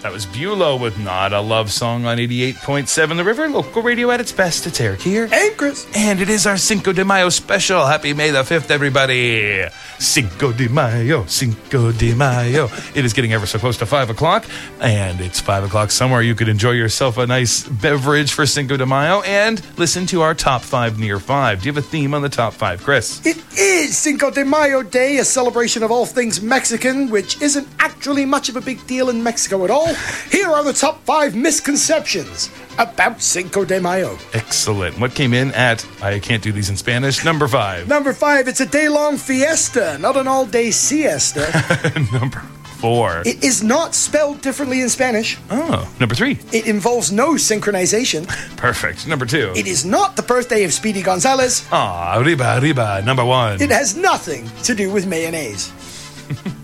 That was Bulow with Not a Love Song on 88.7 The River, local radio at its best. It's Eric here. And Chris. And it is our Cinco de Mayo special. Happy May the 5th, everybody. Cinco de Mayo, Cinco de Mayo. It is getting ever so close to 5 o'clock, and it's 5 o'clock somewhere. You could enjoy yourself a nice beverage for Cinco de Mayo and listen to our Top 5 Near 5. Do you have a theme on the Top 5, Chris? It is Cinco de Mayo Day, a celebration of all things Mexican, which isn't actually much of a big deal in Mexico at all. Here are the top 5 misconceptions about Cinco de Mayo. Excellent. What came in at, I can't do these in Spanish, number 5? Number 5, it's a day-long fiesta, not an all-day siesta. Number 4. It is not spelled differently in Spanish. Oh, number 3. It involves no synchronization. Perfect. Number 2. It is not the birthday of Speedy Gonzalez. Arriba, arriba. Number 1. It has nothing to do with mayonnaise.